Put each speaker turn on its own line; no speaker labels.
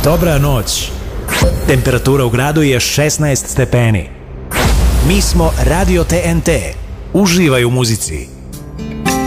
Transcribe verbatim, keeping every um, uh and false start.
Dobra noć. Temperatura u gradu je šesnaest stepeni. Mi smo Radio T N T. Uživaj u muzici.